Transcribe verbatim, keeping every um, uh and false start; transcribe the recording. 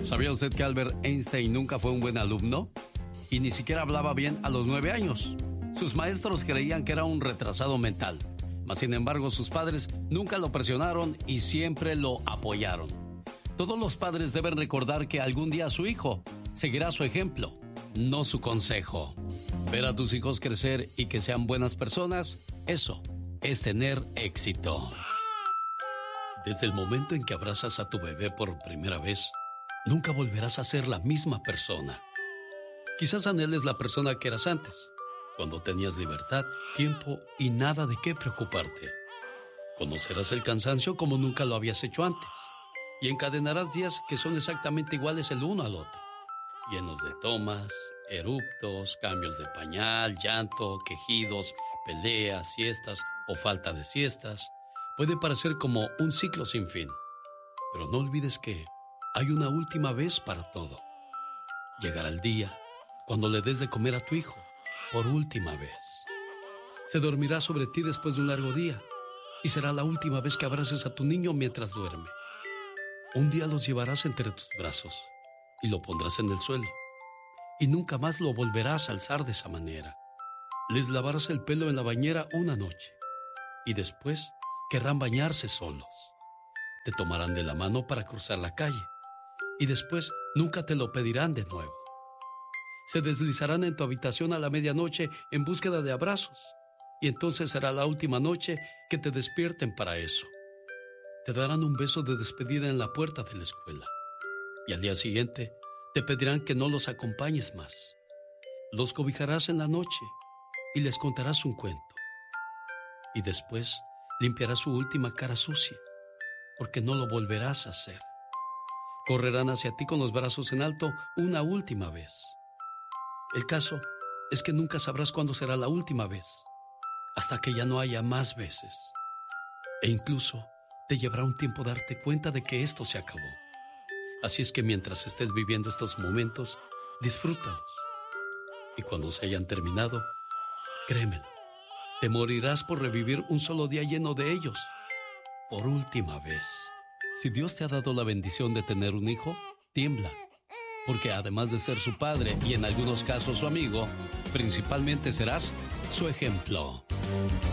¿Sabía usted que Albert Einstein nunca fue un buen alumno? Y ni siquiera hablaba bien a los nueve años. Sus maestros creían que era un retrasado mental. Mas, sin embargo, sus padres nunca lo presionaron y siempre lo apoyaron. Todos los padres deben recordar que algún día su hijo seguirá su ejemplo, no su consejo. Ver a tus hijos crecer y que sean buenas personas, eso es tener éxito. Desde el momento en que abrazas a tu bebé por primera vez, nunca volverás a ser la misma persona. Quizás anheles la persona que eras antes, cuando tenías libertad, tiempo y nada de qué preocuparte. Conocerás el cansancio como nunca lo habías hecho antes y encadenarás días que son exactamente iguales el uno al otro, llenos de tomas, eruptos, cambios de pañal, llanto, quejidos, peleas, siestas o falta de siestas. Puede parecer como un ciclo sin fin, pero no olvides que hay una última vez para todo. Llegará el día cuando le des de comer a tu hijo por última vez. Se dormirá sobre ti después de un largo día y será la última vez que abraces a tu niño mientras duerme. Un día los llevarás entre tus brazos y lo pondrás en el suelo y nunca más lo volverás a alzar de esa manera. Les lavarás el pelo en la bañera una noche y después querrán bañarse solos. Te tomarán de la mano para cruzar la calle y después nunca te lo pedirán de nuevo. Se deslizarán en tu habitación a la medianoche en búsqueda de abrazos y entonces será la última noche que te despierten para eso. Te darán un beso de despedida en la puerta de la escuela y al día siguiente te pedirán que no los acompañes más. Los cobijarás en la noche y les contarás un cuento y después limpiarás su última cara sucia, porque no lo volverás a hacer. Correrán hacia ti con los brazos en alto una última vez. El caso es que nunca sabrás cuándo será la última vez, hasta que ya no haya más veces. E incluso te llevará un tiempo darte cuenta de que esto se acabó. Así es que mientras estés viviendo estos momentos, disfrútalos. Y cuando se hayan terminado, créemelo, te morirás por revivir un solo día lleno de ellos, por última vez. Si Dios te ha dado la bendición de tener un hijo, tiembla, porque además de ser su padre y en algunos casos su amigo, principalmente serás su ejemplo.